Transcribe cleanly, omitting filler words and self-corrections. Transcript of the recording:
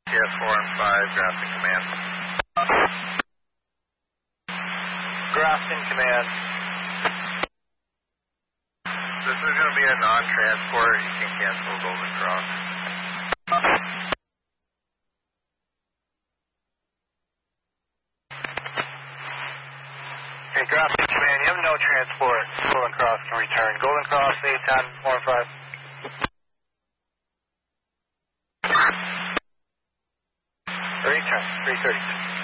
TS 4 and 5, Grafton Command. Grafton Command. This is going to be a non-transport. You can cancel Golden Cross. Okay, Grafton Command, you have no transport. Golden Cross can return. Golden Cross, 810, 4 and 5. Return, 336.